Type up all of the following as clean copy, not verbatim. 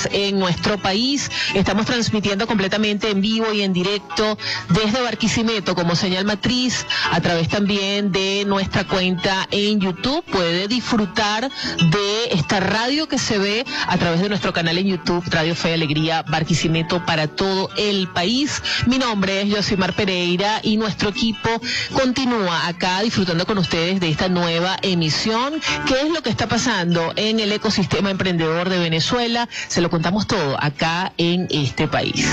en nuestro país. Estamos transmitiendo completamente en vivo y en directo desde Barquisimeto como señal matriz, a través también de nuestra cuenta en YouTube. Puede disfrutar de esta radio que se ve a través de nuestro canal en YouTube, Radio Fe y Alegría Barquisimeto, para todo el país. Mi nombre es Yosimar Pereira y nuestro equipo continúa acá disfrutando con ustedes de esta nueva emisión. ¿Qué es lo que está pasando en el ecosistema emprendedor de Venezuela? Se lo contamos todo acá en este país.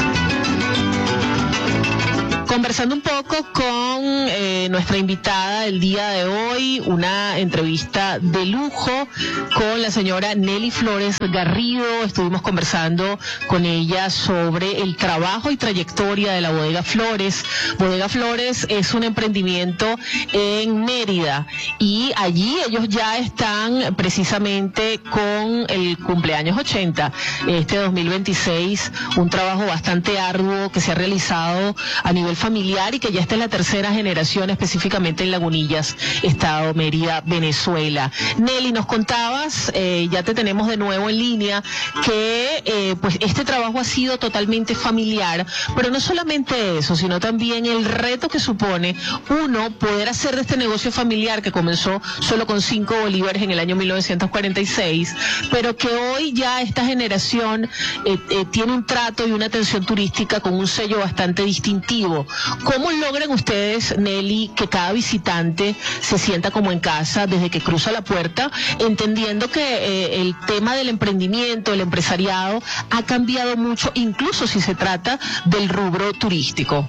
Conversando un poco con nuestra invitada del día de hoy, una entrevista de lujo con la señora Nelly Flores Garrido. Estuvimos conversando con ella sobre el trabajo y trayectoria de la Bodega Flores. Bodega Flores es un emprendimiento en Mérida y allí ellos ya están precisamente con el cumpleaños 80, este 2026, un trabajo bastante arduo que se ha realizado a nivel familiar y que ya está en la tercera generación, específicamente en Lagunillas, Estado Mérida, Venezuela. Nelly, nos contabas, ya te tenemos de nuevo en línea, que pues este trabajo ha sido totalmente familiar, pero no solamente eso, sino también el reto que supone uno poder hacer de este negocio familiar que comenzó solo con 5 bolívares en el año 1946, pero que hoy ya esta generación tiene un trato y una atención turística con un sello bastante distintivo. ¿Cómo logran ustedes, Nelly, que cada visitante se sienta como en casa desde que cruza la puerta, entendiendo que el tema del emprendimiento, el empresariado, ha cambiado mucho, incluso si se trata del rubro turístico?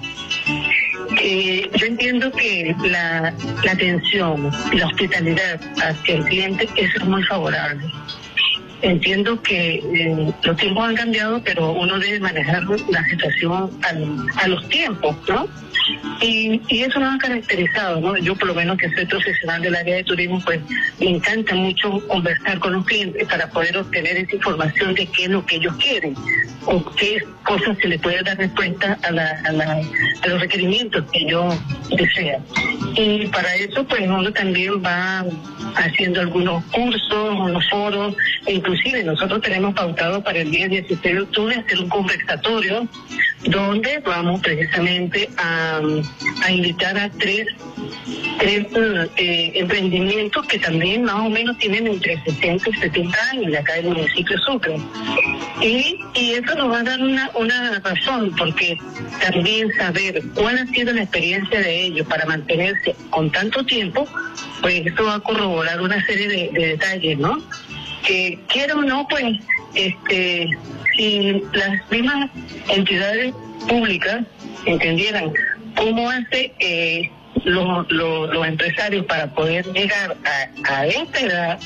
Yo entiendo que la atención, la hospitalidad hacia el cliente es muy favorable. Entiendo que los tiempos han cambiado, pero uno debe manejar la situación a los tiempos, ¿no? Y eso nos ha caracterizado, ¿no? Yo, por lo menos, que soy profesional del área de turismo, pues me encanta mucho conversar con los clientes para poder obtener esa información de qué es lo que ellos quieren o qué cosas se les puede dar respuesta a los requerimientos que ellos desean. Y para eso, pues uno también va haciendo algunos cursos, unos foros, e inclusive nosotros tenemos pautado para el día 16 de octubre hacer un conversatorio donde vamos precisamente a invitar a tres emprendimientos que también más o menos tienen entre 60 y 70 años de acá del municipio de Sucre. Y eso nos va a dar una razón, porque también saber cuál ha sido la experiencia de ellos para mantenerse con tanto tiempo, pues eso va a corroborar una serie de detalles, ¿no? Que quiera o no, pues, si las mismas entidades públicas entendieran cómo hace los empresarios para poder llegar a esta edad,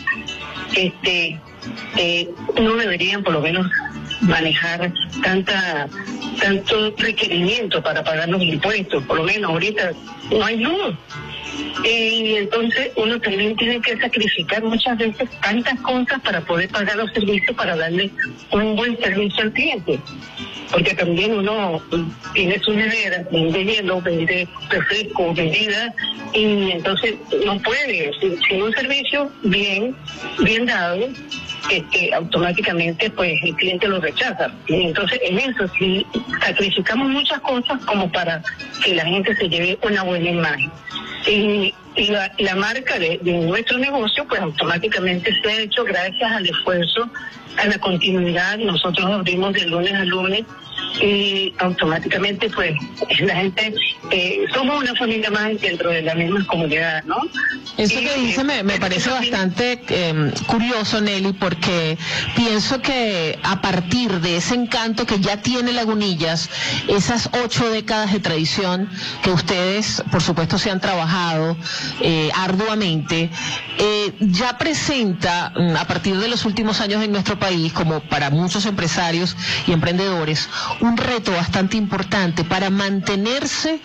no deberían por lo menos manejar tanto requerimiento para pagar los impuestos. Por lo menos ahorita no hay luz. Y entonces uno también tiene que sacrificar muchas veces tantas cosas para poder pagar los servicios, para darle un buen servicio al cliente. Porque también uno tiene su nevera, vende hielo, vende refresco, bebida, y entonces no puede, sin un servicio bien dado, automáticamente pues el cliente lo rechaza. Y entonces en eso sí sacrificamos muchas cosas como para que la gente se lleve una buena imagen. Y la marca de nuestro negocio pues automáticamente se ha hecho gracias al esfuerzo, a la continuidad. Nosotros abrimos de lunes a lunes y automáticamente pues la gente, somos una familia más dentro de la misma comunidad, ¿no? Eso que dice me parece bastante curioso, Nelly, porque pienso que a partir de ese encanto que ya tiene Lagunillas, esas 8 décadas de tradición que ustedes, por supuesto, se han trabajado arduamente, ya presenta, a partir de los últimos años en nuestro país, como para muchos empresarios y emprendedores, un reto bastante importante para mantenerse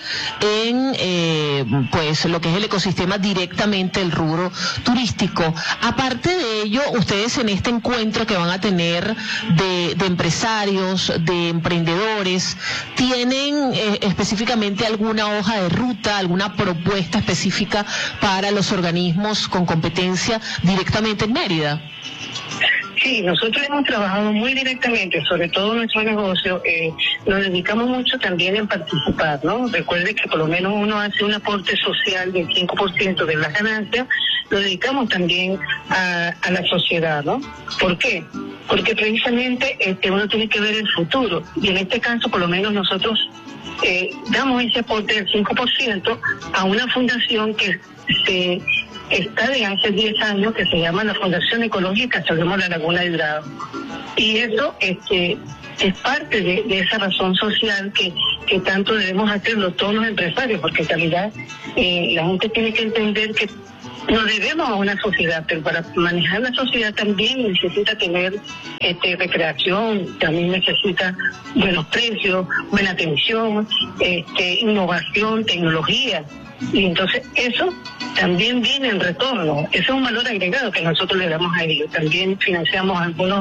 en pues lo que es el ecosistema directamente el rubro turístico. Aparte de ello, ustedes en este encuentro que van a tener de empresarios, de emprendedores, ¿tienen específicamente alguna hoja de ruta, alguna propuesta específica para los organismos con competencia directamente en Mérida? Sí, nosotros hemos trabajado muy directamente, sobre todo nuestro negocio, nos dedicamos mucho también en participar, ¿no? Recuerde que por lo menos uno hace un aporte social del 5% de las ganancias, lo dedicamos también a la sociedad, ¿no? ¿Por qué? Porque precisamente uno tiene que ver el futuro, y en este caso por lo menos nosotros damos ese aporte del 5% a una fundación que está de hace 10 años, que se llama la Fundación Ecológica Salvemos la Laguna de Dorado. Y eso es parte de esa razón social que tanto debemos hacerlo todos los empresarios, porque en realidad la gente tiene que entender que nos debemos a una sociedad, pero para manejar la sociedad también necesita tener recreación, también necesita buenos precios, buena atención, innovación, tecnología. Y entonces eso también viene en retorno. Eso es un valor agregado que nosotros le damos a ellos. También financiamos algunos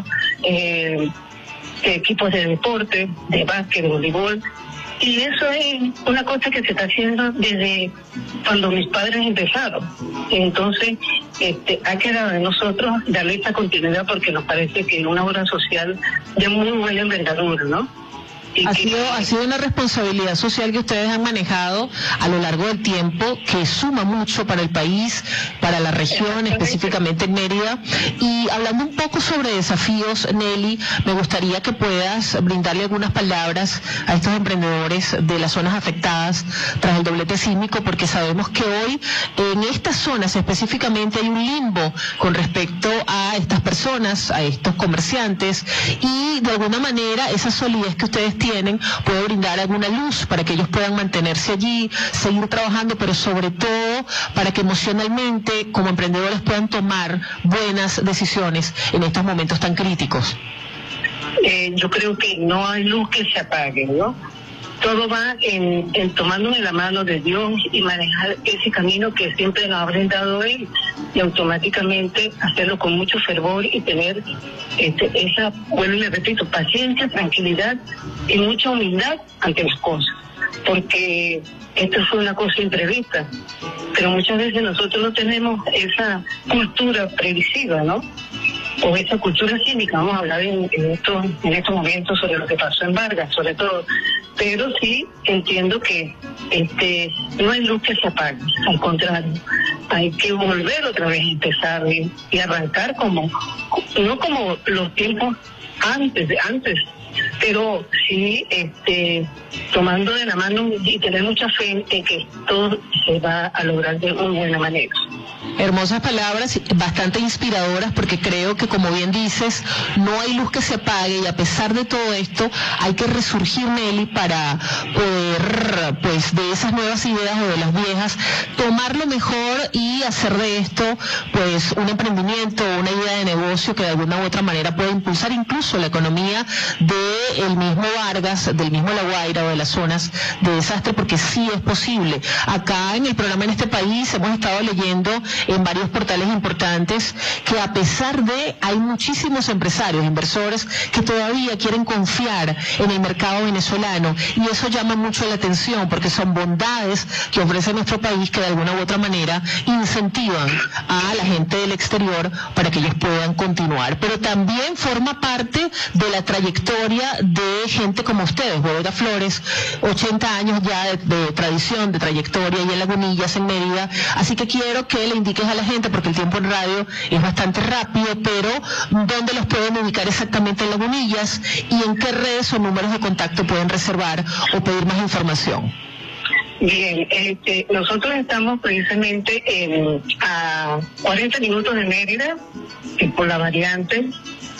equipos de deporte, de básquet, de voleibol. Y eso es una cosa que se está haciendo desde cuando mis padres empezaron. Entonces, ha quedado de nosotros darle esta continuidad, porque nos parece que es una obra social de muy buena envergadura, ¿no? Ha sido una responsabilidad social que ustedes han manejado a lo largo del tiempo, que suma mucho para el país, para la región, específicamente en Mérida. Y hablando un poco sobre desafíos, Nelly, me gustaría que puedas brindarle algunas palabras a estos emprendedores de las zonas afectadas tras el doblete sísmico, porque sabemos que hoy en estas zonas específicamente hay un limbo con respecto a estas personas, a estos comerciantes, y de alguna manera esa solidez que ustedes tienen puede brindar alguna luz para que ellos puedan mantenerse allí, seguir trabajando, pero sobre todo para que emocionalmente como emprendedores puedan tomar buenas decisiones en estos momentos tan críticos. Yo creo que no hay luz que se apague, ¿no? Todo va en tomarnos de la mano de Dios y manejar ese camino que siempre nos ha brindado Él, y automáticamente hacerlo con mucho fervor y tener esa, bueno, y le repito, paciencia, tranquilidad y mucha humildad ante las cosas, porque esto fue una cosa imprevista, pero muchas veces nosotros no tenemos esa cultura previsiva, ¿no? O esa cultura cívica. Vamos a hablar en estos momentos sobre lo que pasó en Vargas, sobre todo. Pero sí entiendo que no hay luz que se apague, al contrario, hay que volver otra vez a empezar y arrancar no como los tiempos antes, pero sí tomando de la mano y tener mucha fe en que todo se va a lograr de una buena manera. Hermosas palabras, bastante inspiradoras, porque creo que, como bien dices, no hay luz que se apague, y a pesar de todo esto hay que resurgir, Nelly, para poder, pues, de esas nuevas ideas o de las viejas, tomar lo mejor y hacer de esto, pues, un emprendimiento, una idea de negocio que de alguna u otra manera pueda impulsar incluso la economía del mismo Vargas, del mismo La Guaira o de las zonas de desastre, porque sí es posible. Acá en el programa En Este País hemos estado leyendo en varios portales importantes que, a pesar de, hay muchísimos empresarios, inversores que todavía quieren confiar en el mercado venezolano, y eso llama mucho la atención, porque son bondades que ofrece nuestro país que de alguna u otra manera incentivan a la gente del exterior para que ellos puedan continuar. Pero también forma parte de la trayectoria de gente como ustedes, Bóveda Flores, 80 años ya de tradición, de trayectoria, y en Lagunillas, en Mérida. Así que quiero que le indiques a la gente, porque el tiempo en radio es bastante rápido, pero ¿dónde los pueden ubicar exactamente en Lagunillas y en qué redes o números de contacto pueden reservar o pedir más información? Bien, nosotros estamos precisamente a 40 minutos de Mérida, por la variante.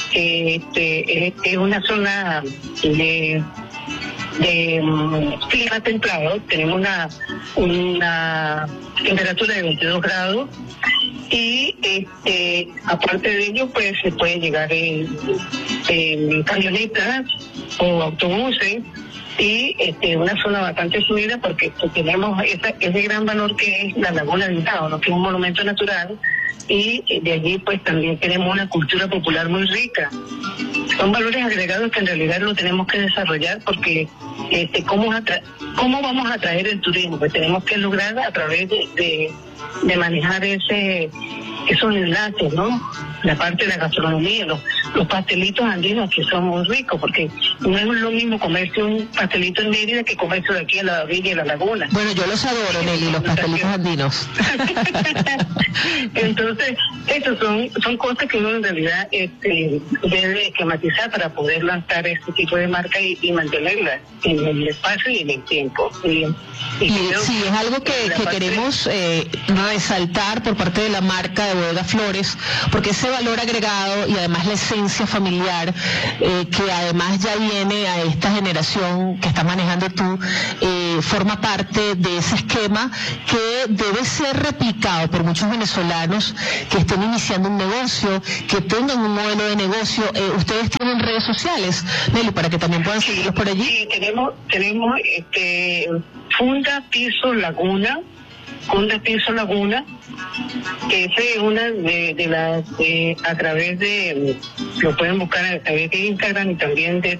Es una zona de clima templado. Tenemos una temperatura de 22 grados, y aparte de ello, pues se puede llegar en camionetas o autobuses, y una zona bastante fluida, porque tenemos ese gran valor que es la Laguna de Dorado, ¿no? Que es un monumento natural, y de allí pues también tenemos una cultura popular muy rica. Son valores agregados que en realidad lo tenemos que desarrollar, porque ¿cómo vamos a atraer el turismo? Pues tenemos que lograr a través de manejar esos enlaces, ¿no? La parte de la gastronomía, los pastelitos andinos que son muy ricos, porque no es lo mismo comerse un pastelito en Mérida que comerse de aquí a la orilla de la laguna. Bueno, yo los adoro, Nelly, los pastelitos andinos. Entonces, esas son cosas que uno en realidad debe esquematizar para poder lanzar este tipo de marca y mantenerla en el espacio y en el tiempo. Y sí, es algo que queremos resaltar por parte de la marca de Bodega Flores, porque ese valor agregado y además la esencia familiar, que además ya viene a esta generación que estás manejando tú, forma parte de ese esquema que debe ser replicado por muchos venezolanos que estén iniciando un negocio, que tengan un modelo de negocio. Ustedes tienen redes sociales, Nelly, para que también puedan seguirlos por allí. Sí, tenemos Funda Piso Laguna, que esa es una de las, a través de, lo pueden buscar a través de Instagram y también de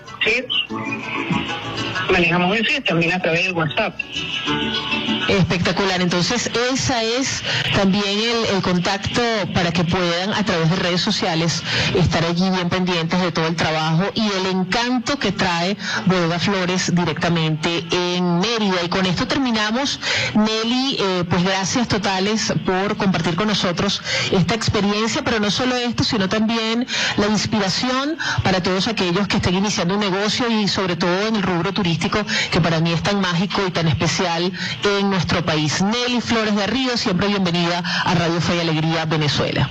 manejamos el también a través de WhatsApp. Espectacular, entonces esa es también el contacto para que puedan a través de redes sociales estar allí bien pendientes de todo el trabajo y el encanto que trae Bodega Flores directamente en Mérida. Y con esto terminamos, Nelly, pues gracias totales por compartir con nosotros esta experiencia, pero no solo esto, sino también la inspiración para todos aquellos que estén iniciando un negocio y sobre todo en el rubro turístico, que para mí es tan mágico y tan especial en nuestro país. Nelly Flores Garrido, siempre bienvenida a Radio Fe y Alegría Venezuela.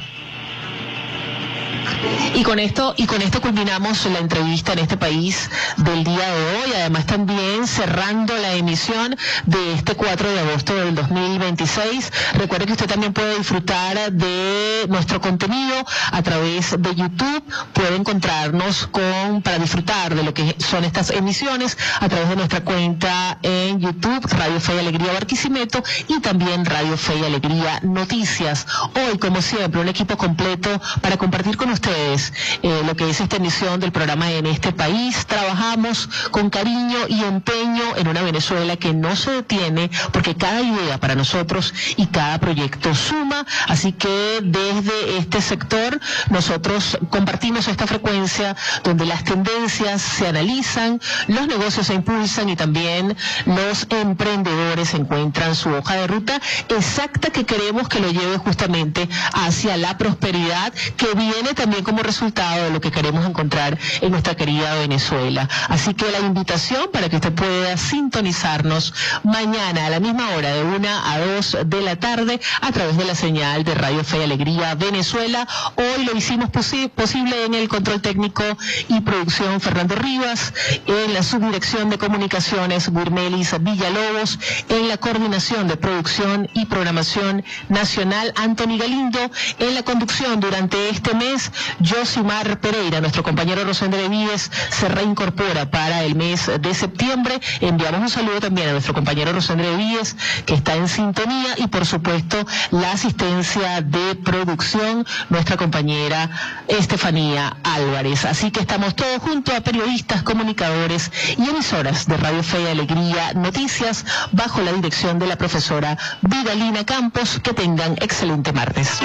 Y con esto culminamos la entrevista en este país del día de hoy, además también cerrando la emisión de este 4 de agosto del 2026. Recuerde que usted también puede disfrutar de nuestro contenido a través de YouTube, puede encontrarnos para disfrutar de lo que son estas emisiones a través de nuestra cuenta en YouTube, Radio Fe y Alegría Barquisimeto, y también Radio Fe y Alegría Noticias. Hoy, como siempre, un equipo completo para compartir con ustedes lo que es esta emisión del programa En este país. Trabajamos con cariño y empeño en una Venezuela que no se detiene, porque cada idea para nosotros y cada proyecto suma. Así que desde este sector nosotros compartimos esta frecuencia donde las tendencias se analizan, los negocios se impulsan y también los emprendedores encuentran su hoja de ruta exacta que queremos que lo lleve justamente hacia la prosperidad, que viene también como resultado de lo que queremos encontrar en nuestra querida Venezuela. Así que la invitación para que usted pueda sintonizarnos mañana a la misma hora, de 1 a 2 de la tarde, a través de la señal de Radio Fe y Alegría Venezuela. Hoy lo hicimos posible en el control técnico y producción Fernando Rivas, en la subdirección de comunicaciones Wirmelis Villalobos, en la coordinación de producción y programación nacional Anthony Galindo, en la conducción durante este mes Josimar Pereira. Nuestro compañero Rosendo Víez se reincorpora para el mes de septiembre. Enviamos un saludo también a nuestro compañero Rosendo Víez, que está en sintonía, y por supuesto la asistencia de producción, nuestra compañera Estefanía Álvarez. Así que estamos todos junto a periodistas, comunicadores y emisoras de Radio Fe y Alegría Noticias, bajo la dirección de la profesora Vidalina Campos. Que tengan excelente martes.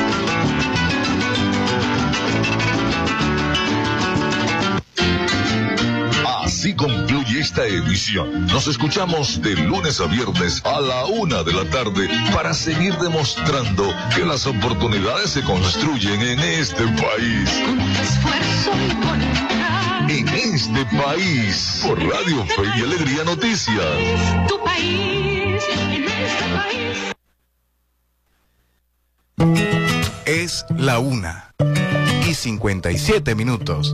Así concluye esta edición. Nos escuchamos de lunes a viernes a la 1 de la tarde para seguir demostrando que las oportunidades se construyen en este país. Con esfuerzo y voluntad. En este país, por Radio Fe y Alegría Noticias. Tu país, en este país. Es la 1:57.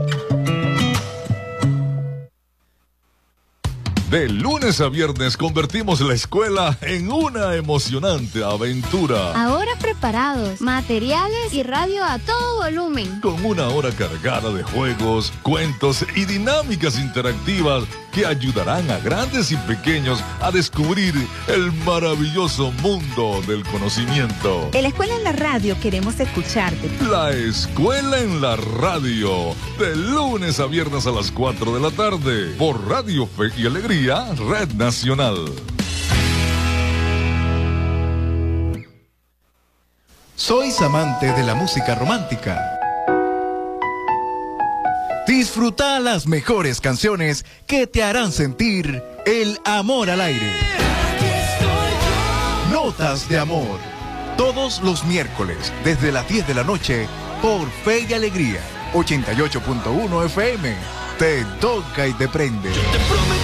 De lunes a viernes convertimos la escuela en una emocionante aventura. Ahora preparados, materiales y radio a todo volumen. Con una hora cargada de juegos, cuentos y dinámicas interactivas que ayudarán a grandes y pequeños a descubrir el maravilloso mundo del conocimiento. En la escuela en la radio queremos escucharte. La escuela en la radio, de lunes a viernes a las 4 de la tarde, por Radio Fe y Alegría, Red Nacional. ¿Sois amante de la música romántica? Disfruta las mejores canciones que te harán sentir el amor al aire. Notas de amor. Todos los miércoles, desde las 10 de la noche, por Fe y Alegría, 88.1 FM. Te toca y te prende.